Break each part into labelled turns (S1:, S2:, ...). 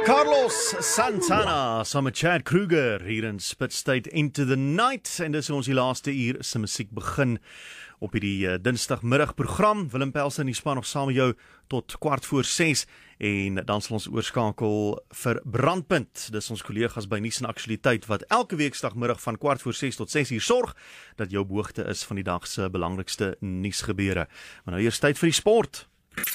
S1: Carlos Santana saam met Chad Kruger hier in Spitstyd Into the Night, en dis ons die laaste uur se musiek begin op hierdie dinsdagmiddagprogram. Willem Pelsen die span nog saam met jou tot 6:15 en dan sal ons oorskakel vir Brandpunt. Dis ons kollegas by Nuus en Aktualiteit wat elke weekdagmiddag van 6:15 tot 6 uur sorg dat jou op hoogte is van die dag se belangrikste nuusgebeure. Maar nou eers tyd vir die sport.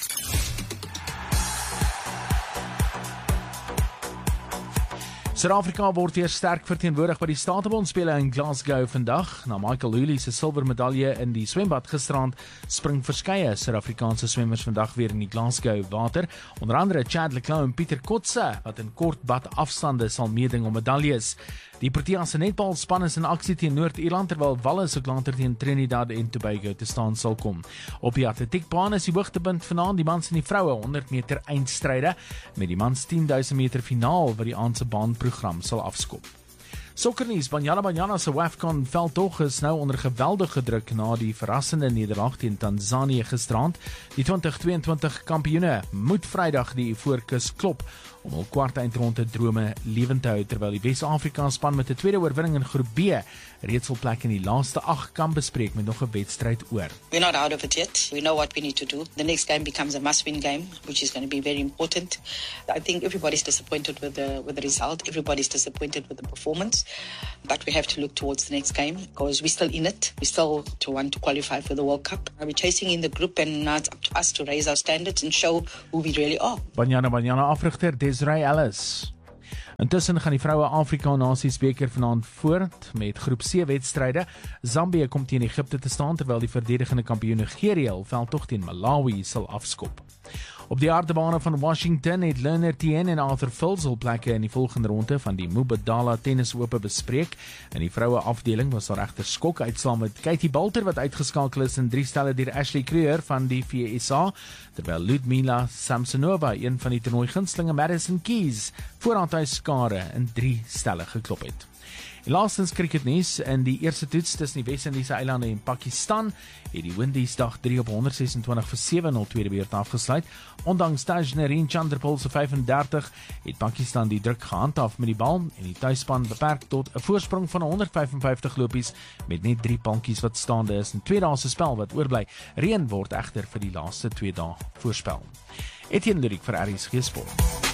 S2: Suid-Afrika word weer sterk verteenwoordig by die Statebondspele in Glasgow vandag. Na Michael Hooley se silwermedalje in die swembad gisterand, spring verskeie Suid-Afrikaanse swemmers vandag weer in die Glasgow water. Onder andere Chad Leclerc en Pieter Kotze, wat in kortbad afstande sal meeding om medaljes. Die Protea se netbalspan is in aksie teen Noord-Ierland, terwyl Wallis ook later teen Trinidad en Tobago te staan sal kom. Op die atletiekbaan is die hoogtepunt vanaand die mans en die vroue 100 meter eindstryde, met die mans 10.000 meter finaal wat die aand se baanprogram sal afskop. Sokkernuus, Banyana se WAFCON veldtog is nou onder geweldige druk na die verrassende nederlaag teen Tanzanië gisterand. Die 2022 kampioene moet Vrydag die Ivoorkus klop om hul kwartfinale drome lewend te hou, terwyl die Wes-Afrika span met 'n tweede oorwinning in groep B reeds hul plek in die laaste 8 kan bespreek met nog 'n wedstryd oor.
S3: We're not out of it yet. We know what we need to do. The next game becomes a must-win game, which is going to be very important. I think everybody's disappointed with the result. Everybody's disappointed with the performance. But we have to look towards the next game because we're still in it. We still want to qualify for the World Cup. We're chasing in the group, and now it's up to us to raise our standards and show who we really are.
S2: Banyana afrigter Desiree Ellis. Intussen gaan die vroue Afrika Nasiesbeker vanaand voort met groep C wedstryde. Zambië kom teen Egipte te staan, terwyl die verdedigende kampioen Nigeria hul veldtog teen Malawi sal afskop. Op die aardebane van Washington het Leonard Tien en Arthur Fils hul plekke in die volgende ronde van die Mubadala tennisope bespreek. In die vroue afdeling was daar egter skok uitslae met Katie Balter wat uitgeskakel is in 3 stelle deur Ashley Kreuer van die VSA, terwyl Ludmila Samsonova, een van die toernooi gunstelinge Madison Keys, voorhand hy skare in 3 stelle geklop het. En laastens cricketnuus, in die eerste toets tussen die Wes-Indiese eilande en Pakistan het die Windies dag 3 op 126 vir 7-0 tweede beurt afgesluit. Ondanks Tajnarine Chanderpaul se 35 het Pakistan die druk gehandhaaf met die bal en die tuisspan beperk tot 'n voorsprong van 155 lopies met net 3 pankies wat staande is in 2 dae se spel wat oorbly. Reën word egter vir die laaste 2 dae voorspel. Etienne Lurik vir RSG Sport.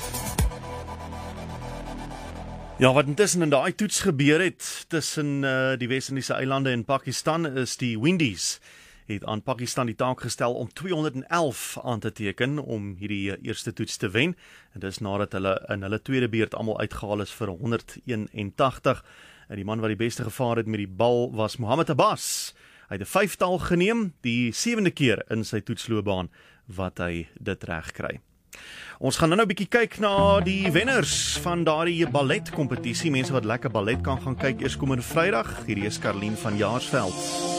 S1: Ja, wat intussen in daai toets gebeur het tussen die Wes-Indiese eilande en Pakistan is die Windies het aan Pakistan die taak gestel om 211 aan te teken om hierdie eerste toets te wen. En dis nadat hulle in hulle tweede beurt almal uitgehaal is vir 181. En die man wat die beste gevaar het met die bal was Mohammad Abbas. Hy het 'n 5-tal geneem, die 7de keer in sy toetsloopbaan wat hy dit reg kry. Ons gaan nou 'n bietjie kyk na die wenners van daardie balletkompetisie. Mense wat lekker ballet kan gaan kyk eers komende Vrydag. Hierdie is Karlien van Jaarsveld.